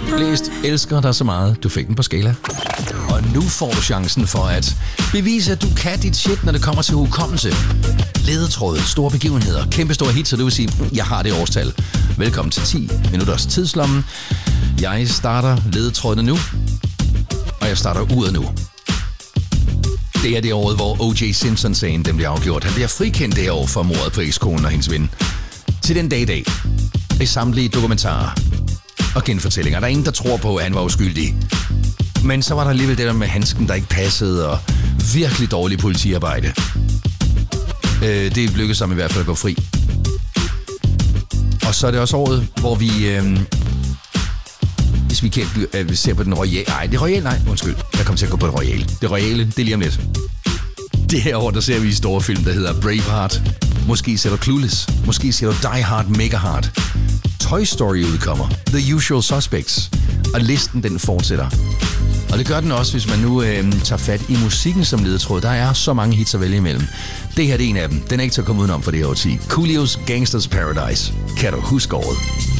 Læst elsker dig så meget, du fik den på skala. Og nu får du chancen for at bevise, at du kan dit shit, når det kommer til hukommelse. Ledetråde, store begivenheder, kæmpestore hits, så du vil sige, jeg har det årstal. Velkommen til 10 minutters tidslommen. Jeg starter ledetrådene nu, og jeg starter uret nu. Det er det år, hvor O.J. Simpson-sagen bliver afgjort. Han bliver frikendt det her år for mordet på ekskonen og hendes ven. Til den dag i dag er samtlige dokumentarer og genfortællinger. Der er ingen, der tror på, at han var uskyldig. Men så var der alligevel det der med handsken, der ikke passede, og virkelig dårligt politiarbejde. Det lykkedes ham i hvert fald at gå fri. Og så er det også året, hvor vi... hvis vi ser på den royale... Nej, det royale, nej, undskyld. Jeg kommer til at gå på det royale. Det royale, det er lige om lidt. Det her år, der ser vi en stor film, der hedder Braveheart. Måske ser du Clueless. Måske ser du Die Hard, Mega Hard. Toy Story udkommer. The Usual Suspects. Og listen, den fortsætter. Og det gør den også, hvis man nu tager fat i musikken som ledetråd. Der er så mange hits at vælge imellem. Det her det er en af dem. Den er ikke til at komme udenom for det her årti. Coolios Gangsters Paradise. Kan du huske året?